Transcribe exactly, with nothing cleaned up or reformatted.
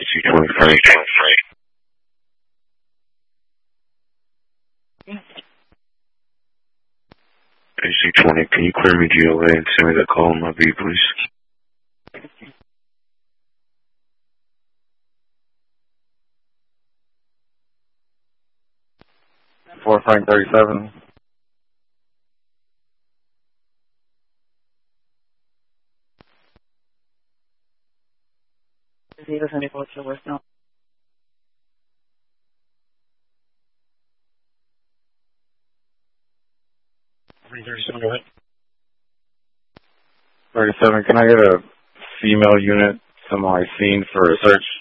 C twenty-five. A C twenty, can you clear me G L A and send me the call on my V, please? four Frank thirty-seven. Zero seventy-four to West now. thirty-seven, go ahead. thirty-seven, can I get a female unit to my scene for a search?